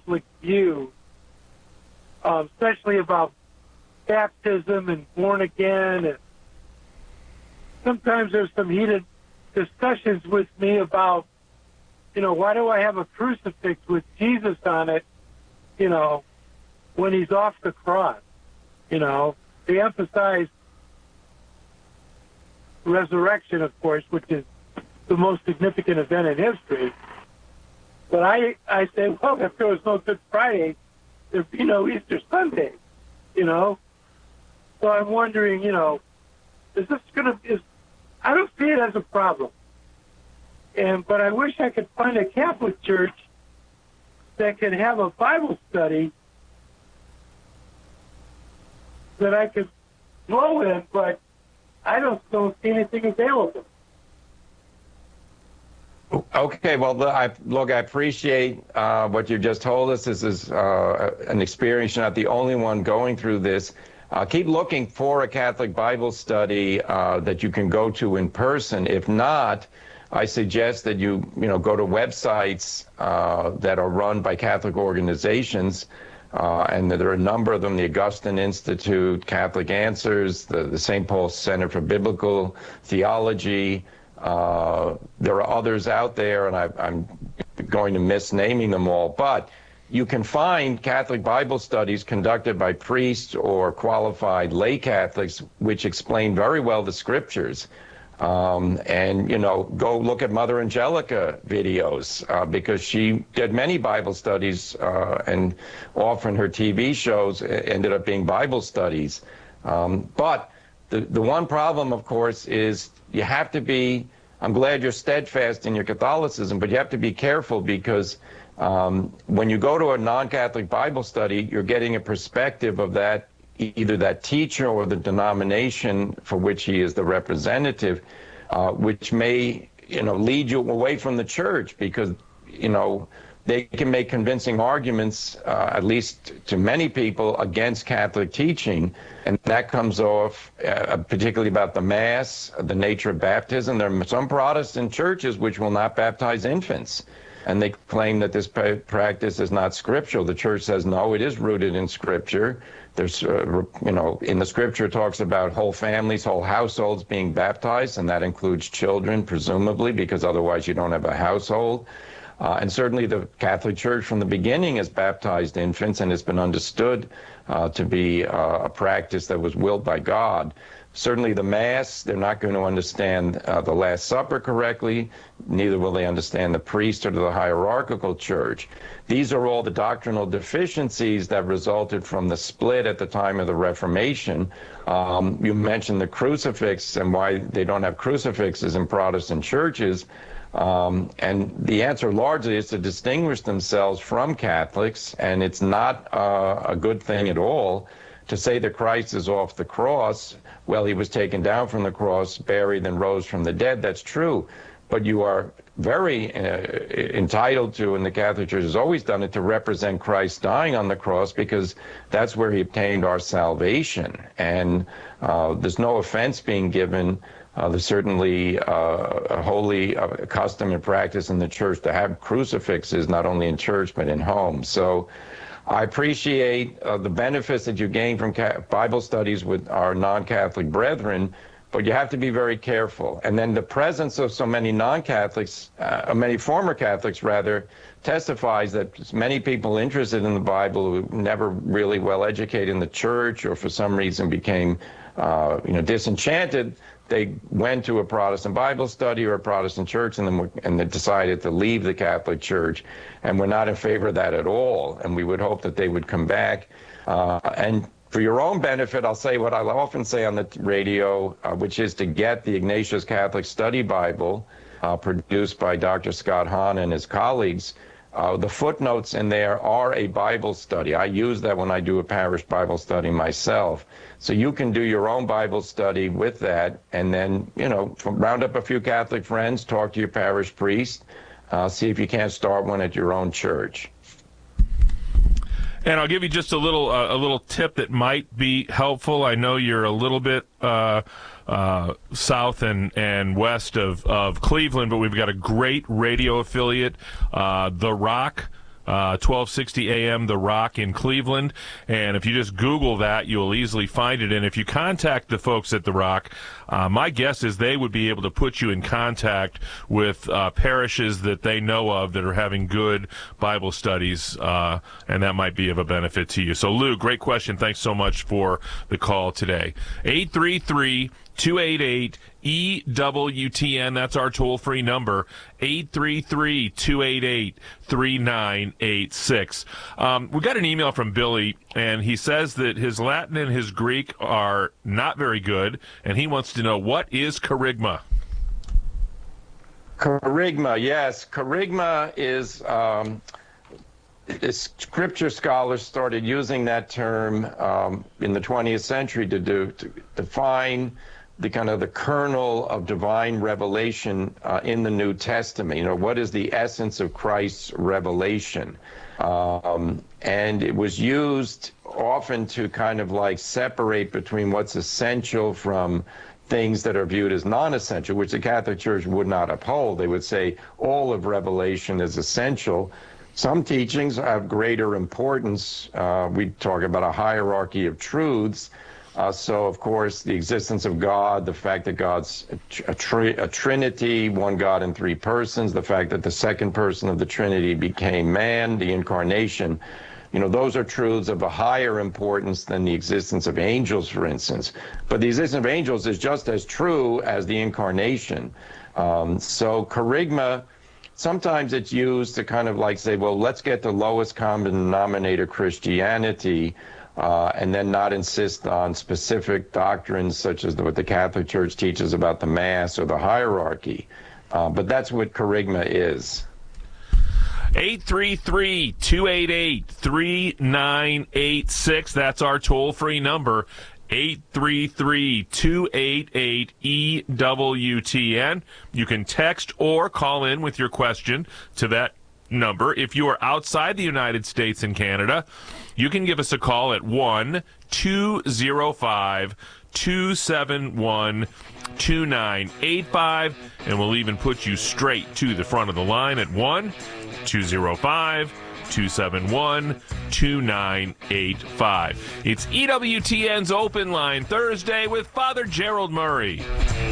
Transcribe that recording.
Catholic view, especially about baptism and born again. And sometimes there's some heated discussions with me about, why do I have a crucifix with Jesus on it, when he's off the cross? They emphasize resurrection, of course, which is the most significant event in history. But I say, well, if there was no Good Friday, there'd be no Easter Sunday, So I'm wondering, is this I don't see it as a problem. But I wish I could find a Catholic church that could have a Bible study that I could flow in, but I don't see anything available. Okay, well, I appreciate what you just told us. This is an experience. You're not the only one going through this. Keep looking for a Catholic Bible study that you can go to in person. If not, I suggest that you go to websites that are run by Catholic organizations, and there are a number of them: the Augustine Institute, Catholic Answers, the St. Paul Center for Biblical Theology. There are others out there, and I'm going to miss naming them all, but you can find Catholic Bible studies conducted by priests or qualified lay Catholics which explain very well the scriptures. And, go look at Mother Angelica videos because she did many Bible studies and often her TV shows ended up being Bible studies. But the one problem, of course, is you have to be, I'm glad you're steadfast in your Catholicism, but you have to be careful because when you go to a non-Catholic Bible study, you're getting a perspective of that, either that teacher or the denomination for which he is the representative, which may, lead you away from the church because, they can make convincing arguments, at least to many people, against Catholic teaching. And that comes off particularly about the Mass, the nature of baptism. There are some Protestant churches which will not baptize infants. And they claim that this practice is not scriptural. The church says, no, it is rooted in Scripture. There's, in the Scripture it talks about whole families, whole households being baptized, and that includes children, presumably, because otherwise you don't have a household. And certainly the Catholic Church from the beginning has baptized infants, and it's been understood to be a practice that was willed by God. Certainly the Mass, they're not going to understand the Last Supper correctly. Neither will they understand the priest or the hierarchical church. These are all the doctrinal deficiencies that resulted from the split at the time of the Reformation. You mentioned the crucifix and why they don't have crucifixes in Protestant churches. And the answer largely is to distinguish themselves from Catholics, and it's not a good thing at all to say that Christ is off the cross. Well, he was taken down from the cross, buried, and rose from the dead. That's true. But you are very entitled to, and the Catholic Church has always done it, to represent Christ dying on the cross because that's where he obtained our salvation. And there's no offense being given. There's certainly a holy custom and practice in the church to have crucifixes, not only in church but in homes. So I appreciate the benefits that you gain from Bible studies with our non-Catholic brethren, but you have to be very careful. And then the presence of so many non-Catholics, many former Catholics rather, testifies that many people interested in the Bible who never really well educated in the church or for some reason became disenchanted, they went to a Protestant Bible study or a Protestant church and they decided to leave the Catholic Church. And we're not in favor of that at all. And we would hope that they would come back. And for your own benefit, I'll say what I often say on the radio, which is to get the Ignatius Catholic Study Bible produced by Dr. Scott Hahn and his colleagues. The footnotes in there are a Bible study. I use that when I do a parish Bible study myself. So you can do your own Bible study with that and then, round up a few Catholic friends, talk to your parish priest, see if you can't start one at your own church. And I'll give you just a little tip that might be helpful. I know you're a little bit south and west of Cleveland, but we've got a great radio affiliate, The Rock, 1260 AM The Rock in Cleveland. And if you just Google that, you'll easily find it. And if you contact the folks at The Rock, my guess is they would be able to put you in contact with parishes that they know of that are having good Bible studies, and that might be of a benefit to you. So, Lou, great question. Thanks so much for the call today. 833-288-EWTN. That's our toll-free number, 833-288-3986. We got an email from Billy, and he says that his Latin and his Greek are not very good, and he wants to know, what is kerygma? Kerygma, yes. Kerygma is... Scripture scholars started using that term in the 20th century to define the kind of the kernel of divine revelation in the New Testament. You know, what is the essence of Christ's revelation? And it was used often to kind of like separate between what's essential from things that are viewed as non-essential, which the Catholic Church would not uphold. They would say all of Revelation is essential. Some teachings have greater importance. We talk about a hierarchy of truths. So, of course, the existence of God, the fact that God's a Trinity, one God in three persons, the fact that the second person of the Trinity became man, the incarnation, you know, those are truths of a higher importance than the existence of angels, for instance. But the existence of angels is just as true as the incarnation. So kerygma, sometimes it's used to kind of like say, well, let's get the lowest common denominator Christianity, and then not insist on specific doctrines such as what the Catholic Church teaches about the Mass or the hierarchy. But that's what kerygma is. 833-288-3986. That's our toll-free number. 833-288-EWTN. You can text or call in with your question to that number. If you are outside the United States and Canada, you can give us a call at 1-205-271-2985, and we'll even put you straight to the front of the line at 1-205-271-2985. It's EWTN's Open Line Thursday with Father Gerald Murray.